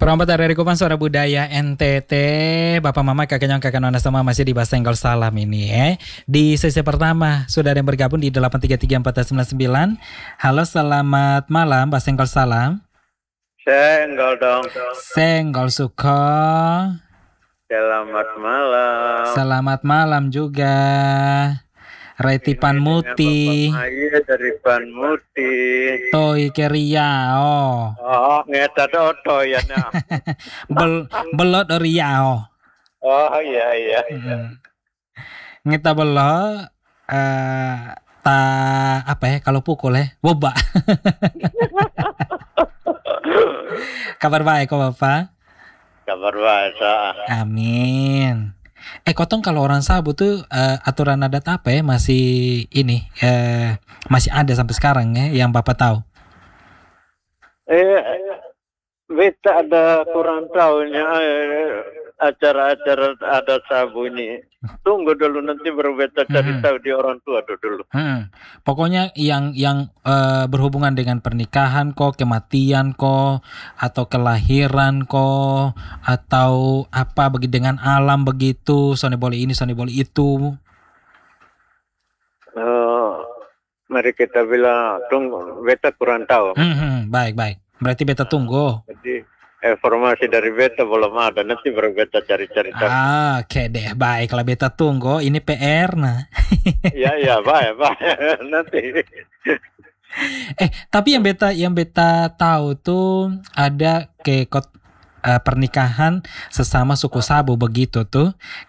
Selamat hari Kupan Suara Budaya NTT. Bapak Mama kakak nyong kakak nona semua masih di Basenggol Salam ini Di sesi pertama sudah ada yang bergabung di 833-1499. Halo, selamat malam Basenggol Salam. Senggol dong. Senggol Suko. Selamat malam. Selamat malam juga. Reti Panmuti. Iya dari Panmuti. Toi Keriao. Oh, ngeta dodo ya nah. Belot Riao. Oh iya. Ngeta belot ta apa ya kalau pukul woba. Kabar baik kok Bapak? Kabar bahasa. Amin. Kotong kalau orang Sabu tuh aturan adat apa masih ini masih ada sampai sekarang yang Bapak tahu? Beta ada kurang tahunya acara-acara adat Sabu ini. Tunggu dulu nanti baru beta cari tahu di orang tua dulu. Pokoknya yang berhubungan dengan pernikahan kematian atau kelahiran atau apa dengan alam begitu, sone boleh ini, sone boleh itu. Mari kita bilang tunggu, beta kurang tahu. Baik. Berarti beta tunggu. Jadi informasi dari beta belum ada, nanti baru beta cari-cari tahu. Oke deh, baik. Kalau beta tunggu, ini PR nah. Iya, baik. Nanti. Tapi yang beta tahu tuh ada pernikahan sesama suku Sabu begitu tuh.